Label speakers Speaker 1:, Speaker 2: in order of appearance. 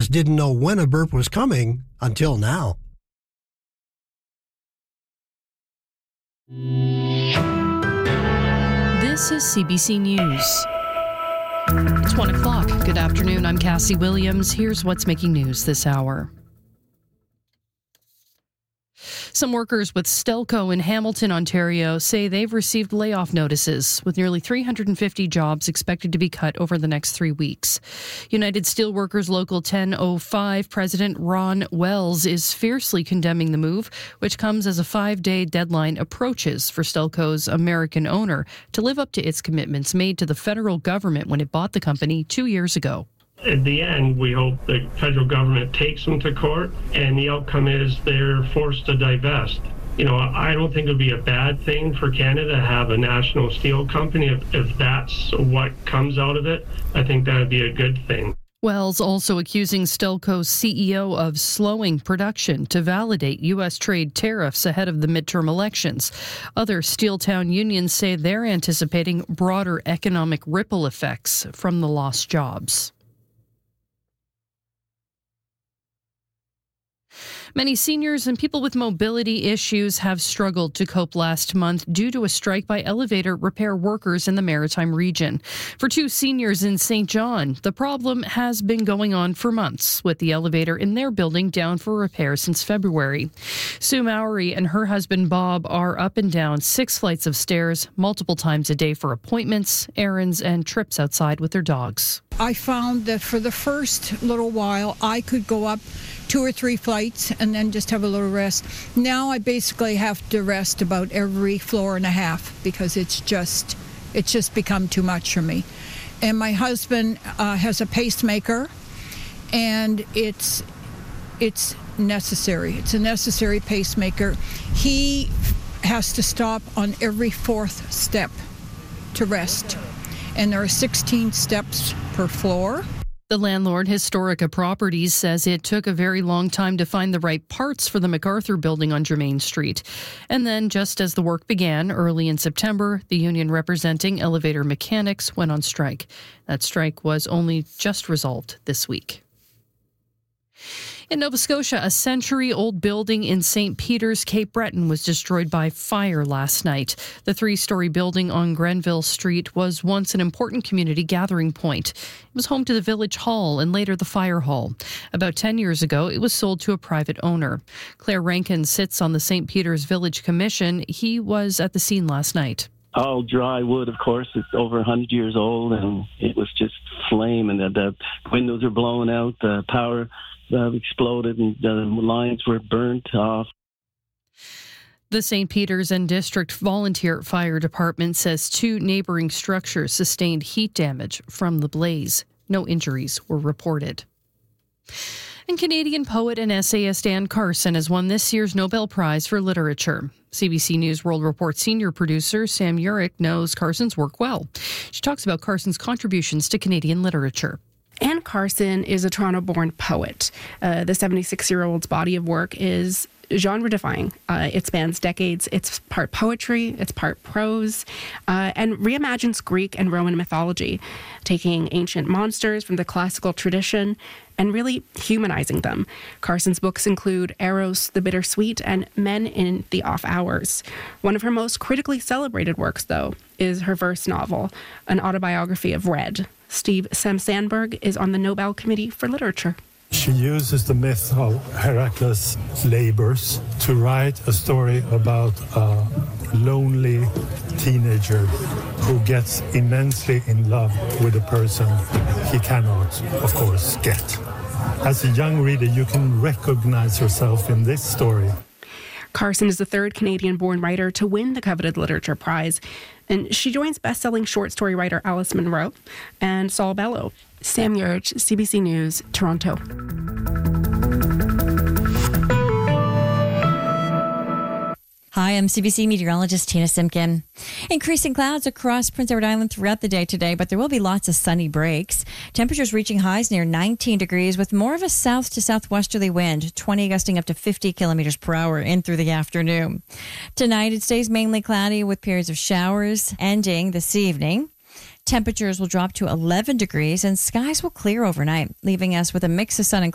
Speaker 1: just didn't know when a burp was coming until now.
Speaker 2: This is CBC News. It's 1 o'clock. Good afternoon. I'm Cassie Williams. Here's what's making news this hour. Some workers with Stelco in Hamilton, Ontario, say they've received layoff notices, with nearly 350 jobs expected to be cut over the next 3 weeks. United Steelworkers Local 1005 President Ron Wells is fiercely condemning the move, which comes as a 5-day deadline approaches for Stelco's American owner to live up to its commitments made to the federal government when it bought the company 2 years ago.
Speaker 3: At the end, we hope the federal government takes them to court, and the outcome is they're forced to divest. I don't think it would be a bad thing for Canada to have a national steel company. If that's what comes out of it, I think that would be a good thing.
Speaker 2: Wells also accusing Stelco's CEO of slowing production to validate U.S. trade tariffs ahead of the midterm elections. Other Steeltown unions say they're anticipating broader economic ripple effects from the lost jobs. Many seniors and people with mobility issues have struggled to cope last month due to a strike by elevator repair workers in the Maritime region. For 2 seniors in St. John, the problem has been going on for months, with the elevator in their building down for repair since February. Sue Mowry and her husband Bob are up and down 6 flights of stairs multiple times a day for appointments, errands, and trips outside with their dogs.
Speaker 4: I found that for the first little while, I could go up 2 or 3 flights and then just have a little rest. Now I basically have to rest about every floor and a half because it's just become too much for me. And my husband has a pacemaker, and it's necessary. It's a necessary pacemaker. He has to stop on every 4th step to rest. And there are 16 steps per floor.
Speaker 2: The landlord, Historica Properties, says it took a very long time to find the right parts for the MacArthur building on Germain Street. And then, just as the work began early in September, the union representing elevator mechanics went on strike. That strike was only just resolved this week. In Nova Scotia, a century-old building in St. Peter's, Cape Breton, was destroyed by fire last night. The 3-story building on Grenville Street was once an important community gathering point. It was home to the Village Hall and later the Fire Hall. About 10 years ago, it was sold to a private owner. Claire Rankin sits on the St. Peter's Village Commission. He was at the scene last night.
Speaker 5: All dry wood, of course. It's over 100 years old, and it was just flame, and the windows are blowing out, the power exploded, and the lines were burnt off.
Speaker 2: The St. Peter's and District Volunteer Fire Department says 2 neighboring structures sustained heat damage from the blaze. No injuries were reported. And Canadian poet and essayist Anne Carson has won this year's Nobel Prize for Literature. CBC News World Report senior producer Sam Urich knows Carson's work well. She talks about Carson's contributions to Canadian literature.
Speaker 6: Anne Carson is a Toronto-born poet. The 76-year-old's body of work is genre-defying. It spans decades. It's part poetry, it's part prose, and reimagines Greek and Roman mythology, taking ancient monsters from the classical tradition and really humanizing them. Carson's books include Eros, the Bittersweet, and Men in the Off Hours. One of her most critically celebrated works, though, is her verse novel, an autobiography of Red. Steve Sandberg is on the Nobel Committee for Literature.
Speaker 7: She uses the myth of Heracles' labors to write a story about a lonely teenager who gets immensely in love with a person he cannot, of course, get. As a young reader, you can recognize yourself in this story.
Speaker 6: Carson is the 3rd Canadian-born writer to win the coveted Literature Prize, and she joins best-selling short story writer Alice Munro and Saul Bellow. Sam Urich, CBC News, Toronto.
Speaker 8: Hi, I'm CBC meteorologist Tina Simkin. Increasing clouds across Prince Edward Island throughout the day today, but there will be lots of sunny breaks. Temperatures reaching highs near 19 degrees with more of a south to southwesterly wind, 20 gusting up to 50 kilometers per hour in through the afternoon. Tonight, it stays mainly cloudy with periods of showers ending this evening. Temperatures will drop to 11 degrees and skies will clear overnight, leaving us with a mix of sun and clouds